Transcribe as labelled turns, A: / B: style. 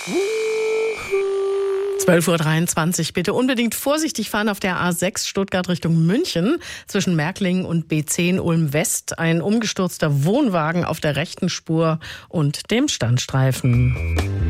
A: 12:23 Uhr. Bitte unbedingt vorsichtig fahren auf der A6 Stuttgart Richtung München zwischen Märklingen und B10 Ulm West. Ein umgestürzter Wohnwagen auf der rechten Spur und dem Standstreifen.